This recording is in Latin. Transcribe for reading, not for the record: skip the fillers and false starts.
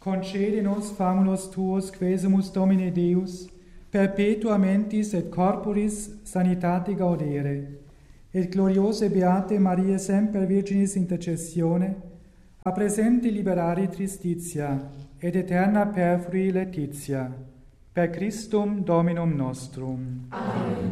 concede nos famulus tuos, quesumus Domine Deus, perpetua mentis et corporis sanitate gaudere, et gloriose beate Maria semper Virginis intercessione, a presenti liberare tristitia, et eterna perfrui laetitia, per Christum Dominum nostrum. Amen.